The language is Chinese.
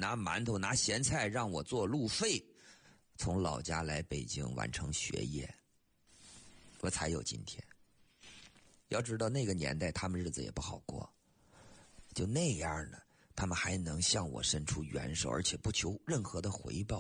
拿馒头拿咸菜让我做路费，从老家来北京完成学业，我才有今天。要知道那个年代他们日子也不好过，就那样呢，他们还能向我伸出援手，而且不求任何的回报。